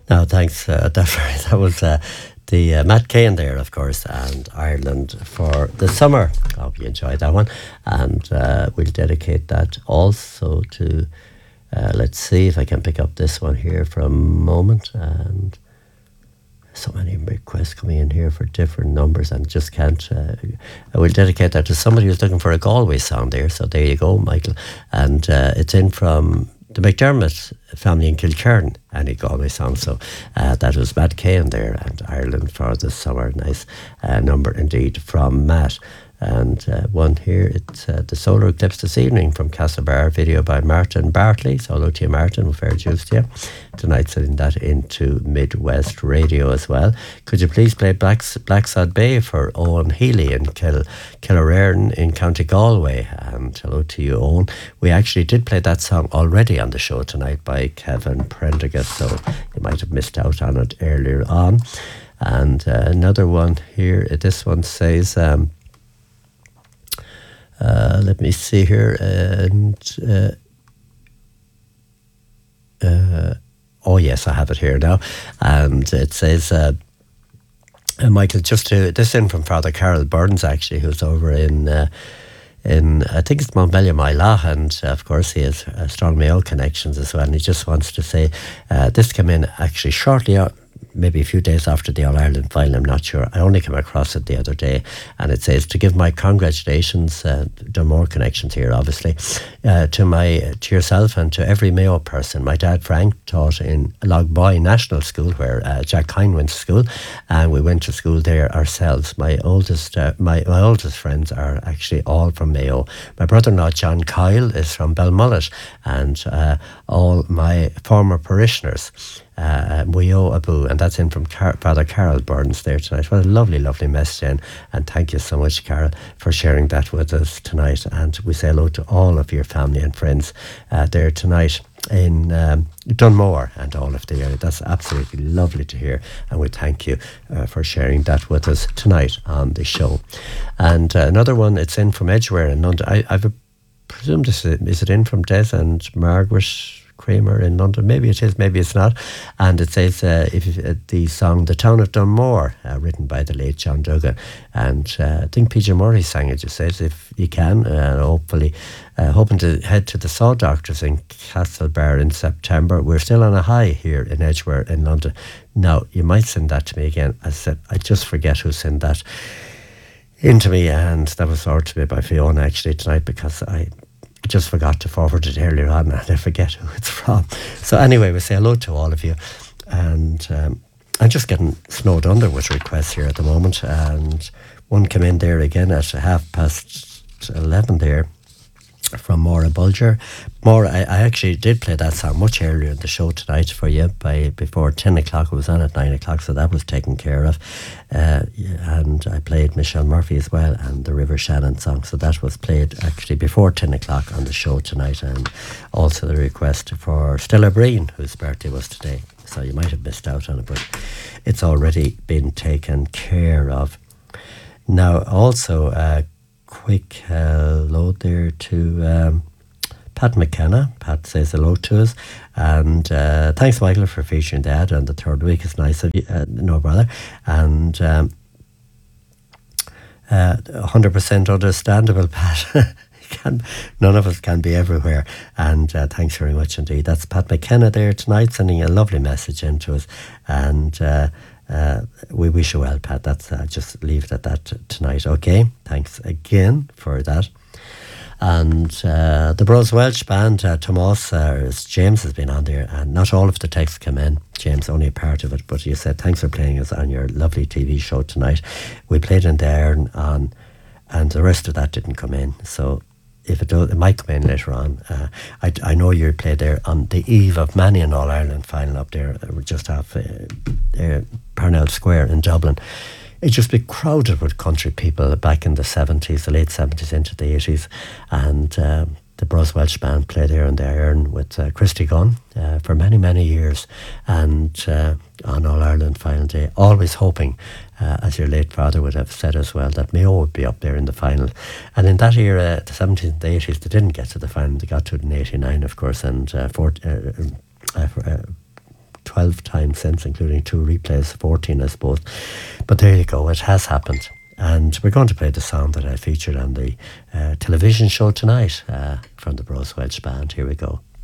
No, thanks. That was the Matt Cain there, of course, and Ireland for the summer. I hope you enjoyed that one. And we'll dedicate that also to, let's see if I can pick up this one here for a moment. And so many requests coming in here for different numbers and just can't. I will dedicate that to somebody who's looking for a Galway song there. So there you go, Michael. And it's in from the McDermott family in Kilkerran, and he Galway song. So that was Matt Cain there, and Ireland for the summer. Nice number indeed from Matt. And one here, it's the solar eclipse this evening from Castlebar, video by Martin Bartley. So hello to you, Martin, fair dues to you. Tonight sending that into Midwest Radio as well. Could you please play Blacksod Bay for Owen Healy in Killearn in County Galway? And hello to you, Owen. We actually did play that song already on the show tonight by Kevin Prendergast, so you might have missed out on it earlier on. And another one here, this one says... let me see here. Oh yes, I have it here now. And it says, Michael, just to this in from Father Carol Burns, actually, who's over in I think it's Montbellion Maila, and of course he has strong Mayo connections as well. And he just wants to say this came in actually shortly out, maybe a few days after the All-Ireland final, I'm not sure. I only came across it the other day, and it says to give my congratulations, there are more connections here obviously, to yourself and to every Mayo person. My dad Frank taught in Logboy National School, where Jack Kine went to school, and we went to school there ourselves. My oldest friends are actually all from Mayo. My brother-in-law John Kyle is from Belmullet, and all my former parishioners, Muyo Abu, and that's in from Father Carol Burns there tonight. What a lovely, lovely message, and thank you so much, Carol, for sharing that with us tonight. And we say hello to all of your family and friends there tonight in Dunmore and all of the area. That's absolutely lovely to hear, and we thank you for sharing that with us tonight on the show. And another one, it's in from Edgware in London. I've presumed this is it in from Des and Margaret Kramer in London? Maybe it is, maybe it's not. And it says the song The Town of Dunmore, written by the late John Duggan, and I think PJ Murray sang it. Just says if you can, hopefully hoping to head to the Saw Doctors in Castlebar in September. We're still on a high here in Edgware in London. Now you might send that to me again. I said I just forget who sent that into me, and that was forwarded to me by Fiona actually tonight, because I just forgot to forward it earlier on, and I forget who it's from. So anyway, we say hello to all of you, and I'm just getting snowed under with requests here at the moment, and one came in there again at 11:30 there from Maura Bulger. Maura, I actually did play that song much earlier in the show tonight for you, before 10 o'clock. It was on at 9 o'clock, so that was taken care of. And I played Michelle Murphy as well, and the River Shannon song. So that was played actually before 10 o'clock on the show tonight. And also the request for Stella Breen, whose birthday was today. So you might have missed out on it, but it's already been taken care of. Now, also, quick hello there to Pat McKenna. Pat says hello to us, and thanks, Michael, for featuring the ad on the third week. It's nice of you, no bother, and 100% understandable, Pat. None of us can be everywhere, and thanks very much indeed. That's Pat McKenna there tonight, sending a lovely message in to us, and we wish you well, Pat. That's just leave it at that tonight. Okay, thanks again for that. And the Bros Welsh band, Tomas, James has been on there, and not all of the texts come in, James, only a part of it, but you said thanks for playing us on your lovely TV show tonight. We played in there on, and the rest of that didn't come in, so if it does, it might come in later on. I know you played there on the eve of many an All-Ireland final up there. We're just off Parnell Square in Dublin. It just be crowded with country people back in the 70s, the late 70s into the 80s. And the Bros Welsh band played there in the Iron with Christy Gunn for many, many years. And on All-Ireland final day, always hoping, as your late father would have said as well, that Mayo would be up there in the final. And in that era, the 70s and the 80s, they didn't get to the final. They got to it in 89, of course, and 12 12 times since, including 2 replays, 14 I suppose. But there you go, it has happened. And we're going to play the song that I featured on the television show tonight from the Bros Welsh Band. Here we go.